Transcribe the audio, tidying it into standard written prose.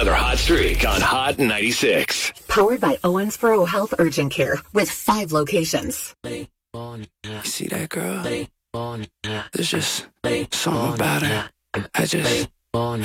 another hot streak on Hot 96. Powered by Owensboro Health Urgent Care with 5 locations. You see that girl? There's just something about her. I just